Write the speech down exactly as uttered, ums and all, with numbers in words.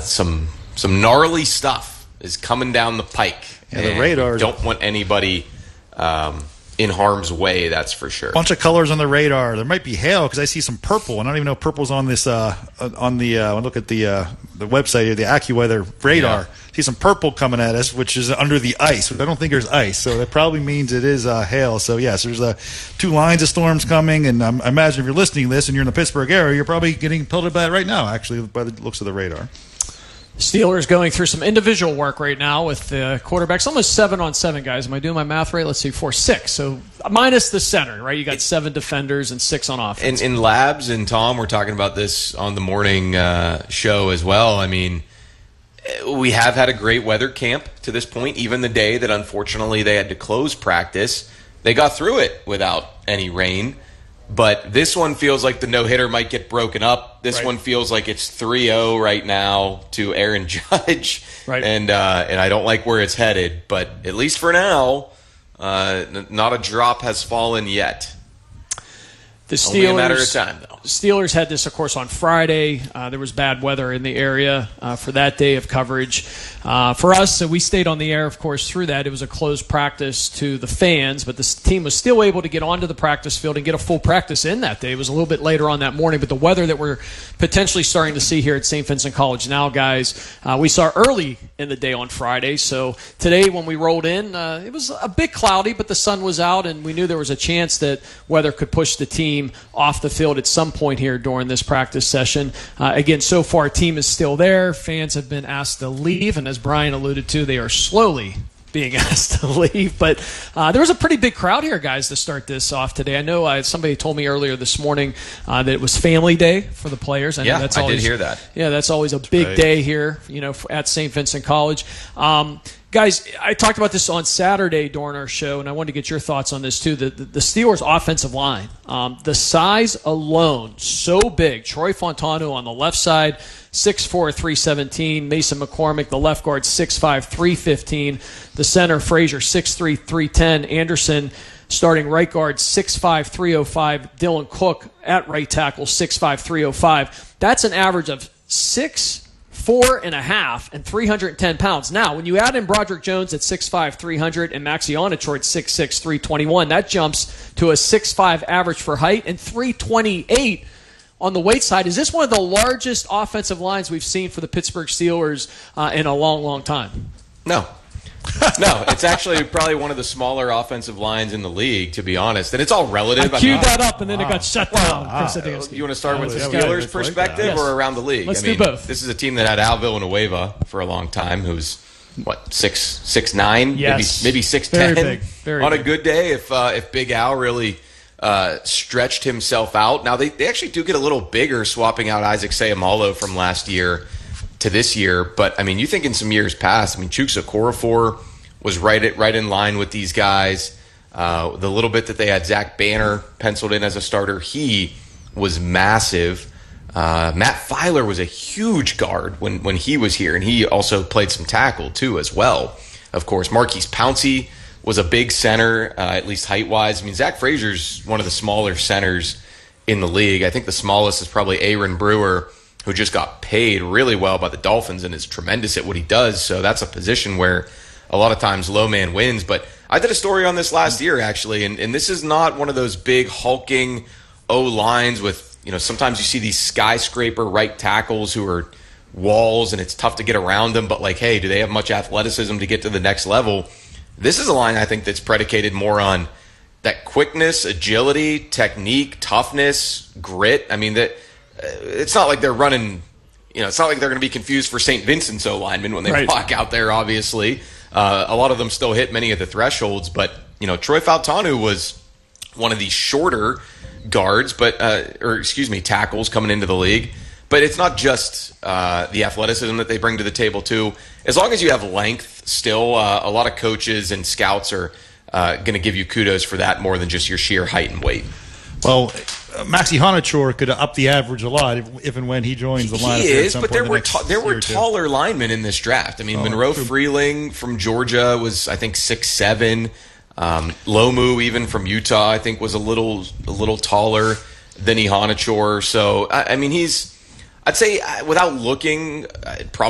some some gnarly stuff is coming down the pike. Yeah, the radar. Don't want anybody um, in harm's way, that's for sure. Bunch of colors on the radar. There might be hail because I see some purple, and I don't even know if purple's on this. Uh, on the uh, look at the uh, the website here, the AccuWeather radar. Yeah. See some purple coming at us, which is under the ice. I don't think there's ice, so that probably means it is uh, hail. So yes, there's uh, two lines of storms coming, and um, I imagine if you're listening to this and you're in the Pittsburgh area, you're probably getting pelted by it right now. Actually, by the looks of the radar. Steelers going through some individual work right now with the quarterbacks. Almost seven on seven, guys. Am I doing my math right? Let's see, four, six. So minus the center, right? You got seven defenders and six on offense. In, in Labs and Tom, we're talking about this on the morning uh, show as well. I mean, we have had a great weather camp to this point. Even the day that unfortunately they had to close practice, they got through it without any rain. But this one feels like the no-hitter might get broken up. This right. one feels like it's three oh right now to Aaron Judge. Right. And uh, and I don't like where it's headed. But at least for now, uh, n- not a drop has fallen yet. The Steelers, Only a matter of time, though. Steelers had this, of course, on Friday. Uh, there was bad weather in the area uh, for that day of coverage. Uh, for us, so we stayed on the air, of course, through that. It was a closed practice to the fans, but the team was still able to get onto the practice field and get a full practice in that day. It was a little bit later on that morning, but the weather that we're potentially starting to see here at Saint Vincent College now, guys, uh, we saw early in the day on Friday. So today when we rolled in, uh, it was a bit cloudy, but the sun was out, and we knew there was a chance that weather could push the team off the field at some point here during this practice session. Uh, again, so far, team is still there. Fans have been asked to leave, and as Brian alluded to, they are slowly being asked to leave. But uh, there was a pretty big crowd here, guys, to start this off today. I know uh, somebody told me earlier this morning uh, that it was family day for the players. I know yeah, that's I always, did hear that. Yeah, that's always a big great. day here, you know, at Saint Vincent College. Um, Guys, I talked about this on Saturday during our show, and I wanted to get your thoughts on this too. The, the, the Steelers' offensive line, um, the size alone, so big. Troy Fontano on the left side, six four, three seventeen. Mason McCormick, the left guard, six five, three fifteen. The center, Frazier, six three, three ten. Anderson, starting right guard, six five, three oh five. Dylan Cook at right tackle, six five, three oh five. That's an average of six Four and a half and three hundred ten pounds. Now, when you add in Broderick Jones at six five, three hundred and Maxi Onachor at six six, three twenty-one, that jumps to a six five average for height and three twenty-eight on the weight side. Is this one of the largest offensive lines we've seen for the Pittsburgh Steelers uh, in a long, long time? No. No, it's actually probably one of the smaller offensive lines in the league, to be honest. And it's all relative. I queued I mean, that up, and then wow. it got shut down. Wow. Chris Adamski. You want to start with the Yeah, we gotta Steelers' just like perspective that. or Yes. around the league? Let's I mean, do both. This is a team that had Al Villanueva for a long time, who's what six six nine, Yes. maybe maybe six Very ten. big. Very on big. a good day, if uh, if Big Al really uh, stretched himself out. Now they they actually do get a little bigger, swapping out Isaac Seumalo from last year to this year. But I mean, you think in some years past, I mean, Chuks Okorafor was right at, right in line with these guys. Uh, the little bit that they had Zach Banner penciled in as a starter, he was massive. Uh, Matt Filer was a huge guard when, when he was here, and he also played some tackle too as well. Of course, Marquise Pouncey was a big center, uh, at least height-wise. I mean, Zach Frazier's one of the smaller centers in the league. I think the smallest is probably Aaron Brewer, who just got paid really well by the Dolphins and is tremendous at what he does. So that's a position where a lot of times low man wins. But I did a story on this last year, actually, and, and this is not one of those big hulking O-lines with, you know, sometimes you see these skyscraper right tackles who are walls and it's tough to get around them. But, like, hey, do they have much athleticism to get to the next level? This is a line, I think, that's predicated more on that quickness, agility, technique, toughness, grit. I mean, that uh, it's not like they're running, you know, it's not like they're going to be confused for Saint Vincent's O-linemen when they Right. walk out there, obviously. Uh, a lot of them still hit many of the thresholds, but, you know, Troy Fautanu was one of the shorter guards, but uh, or excuse me, tackles coming into the league. But it's not just uh, the athleticism that they bring to the table, too. As long as you have length still, uh, a lot of coaches and scouts are uh, going to give you kudos for that more than just your sheer height and weight. Well, uh, Maxi Onachor could up the average a lot if, if and when he joins the lineup. He here at is, some but point there in the were next ta- there year were or two. taller linemen in this draft. I mean, Oh, Monroe true. Freeling from Georgia was, I think, six seven. Um, Lomu, even from Utah, I think was a little a little taller than Onachor. So, I, I mean, he's, I'd say, uh, without looking, uh, probably